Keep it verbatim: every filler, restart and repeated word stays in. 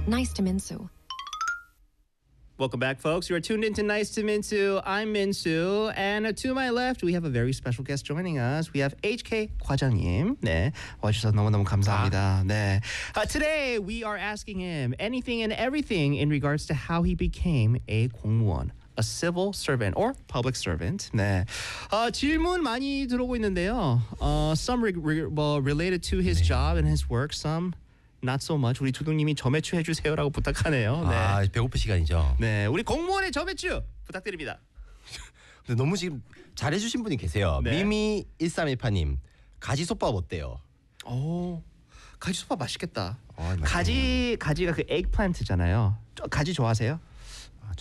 Nice to Minsu. Welcome back, folks. You are tuned into Nice to Minsu. I'm Minsu, and to my left, we have a very special guest joining us. We have H K 과장님. 네, 와주셔서 너무너무 감사합니다. 네. Uh, today, we are asking him anything and everything in regards to how he became a 공무원. A civil servant or public servant. 네, 어, 질문 많이 들어오고 있는데요. 어, some re, re, well, related to his 네. job and his work, some not so much. 우리 두둥님이 점액추 해주세요라고 부탁하네요. 네. 아, 배고플 시간이죠. 네, 우리 공무원의 점액추 부탁드립니다. 근데 너무 지금 잘해주신 분이 계세요. 네. 미미 일삼일팔님 가지솥밥 어때요? 오, 가지솥밥 맛있겠다. 어, 맛있네요. 가지 가지가 그 에그플란트잖아요. 가지 좋아하세요?